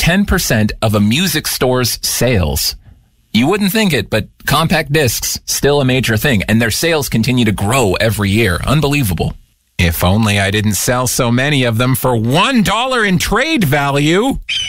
10% of a music store's sales. You wouldn't think it, but compact discs, still a major thing, and their sales continue to grow every year. Unbelievable. If only I didn't sell so many of them for $1 in trade value.